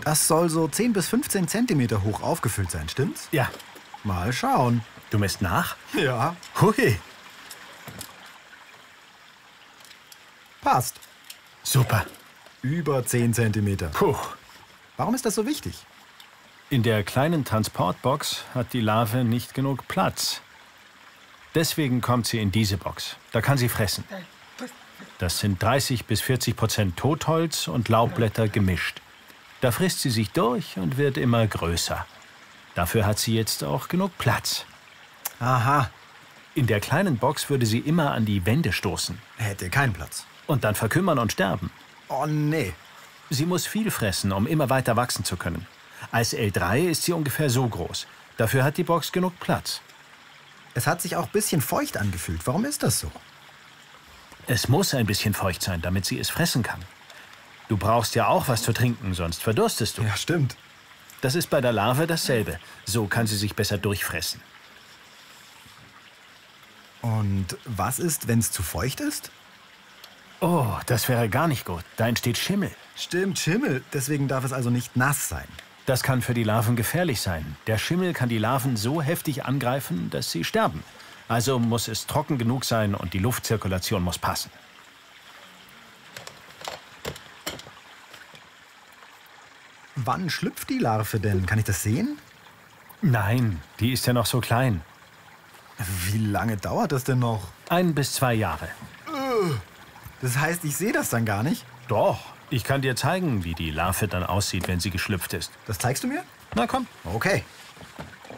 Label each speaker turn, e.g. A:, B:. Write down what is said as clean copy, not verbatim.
A: Das soll so 10 bis 15 Zentimeter hoch aufgefüllt sein, stimmt's?
B: Ja.
A: Mal schauen.
B: Du misst nach?
A: Ja.
B: Hui.
A: Passt.
B: Super.
A: Über 10 Zentimeter.
B: Puh.
A: Warum ist das so wichtig?
B: In der kleinen Transportbox hat die Larve nicht genug Platz. Deswegen kommt sie in diese Box. Da kann sie fressen. Das sind 30 bis 40% Totholz und Laubblätter gemischt. Da frisst sie sich durch und wird immer größer. Dafür hat sie jetzt auch genug Platz.
A: Aha.
B: In der kleinen Box würde sie immer an die Wände stoßen.
A: Hätte keinen Platz.
B: Und dann verkümmern und sterben.
A: Oh nee.
B: Sie muss viel fressen, um immer weiter wachsen zu können. Als L3 ist sie ungefähr so groß. Dafür hat die Box genug Platz.
A: Es hat sich auch ein bisschen feucht angefühlt. Warum ist das so?
B: Es muss ein bisschen feucht sein, damit sie es fressen kann. Du brauchst ja auch was zu trinken, sonst verdurstest du.
A: Ja, stimmt.
B: Das ist bei der Larve dasselbe. So kann sie sich besser durchfressen.
A: Und was ist, wenn es zu feucht ist?
B: Oh, das wäre gar nicht gut. Da entsteht Schimmel.
A: Stimmt, Schimmel. Deswegen darf es also nicht nass sein.
B: Das kann für die Larven gefährlich sein. Der Schimmel kann die Larven so heftig angreifen, dass sie sterben. Also muss es trocken genug sein und die Luftzirkulation muss passen.
A: Wann schlüpft die Larve denn? Kann ich das sehen?
B: Nein, die ist ja noch so klein.
A: Wie lange dauert das denn noch?
B: 1 bis 2 Jahre.
A: Das heißt, ich sehe das dann gar nicht?
B: Doch, ich kann dir zeigen, wie die Larve dann aussieht, wenn sie geschlüpft ist.
A: Das zeigst du mir?
B: Na komm.
A: Okay.